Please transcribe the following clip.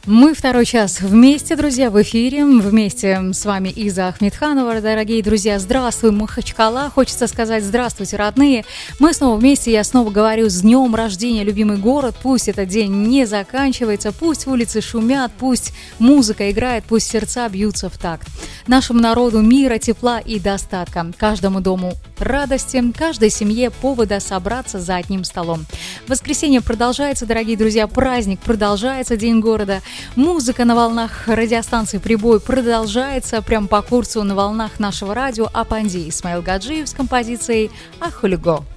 Мы второй час вместе, друзья, в эфире. Вместе с вами Иза Ахмедханова. Дорогие друзья, здравствуй, Махачкала. Хочется сказать здравствуйте, родные. Мы снова вместе, я снова говорю с днем рождения, любимый город. Пусть этот день не заканчивается, пусть улицы шумят, пусть музыка играет, пусть сердца бьются в такт. Нашему народу мира, тепла и достатка. Каждому дому радости, каждой семье повода собраться за одним столом. Воскресенье продолжается, дорогие друзья, праздник продолжается, День города. Музыка на волнах радиостанции «Прибой» продолжается прямо по курсу на волнах нашего радио. Апанди Исмаил Гаджиев с композицией «Ахулюго».